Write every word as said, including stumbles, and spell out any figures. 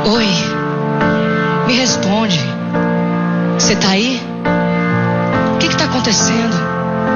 Oi, me responde. Você tá aí? O que que tá acontecendo?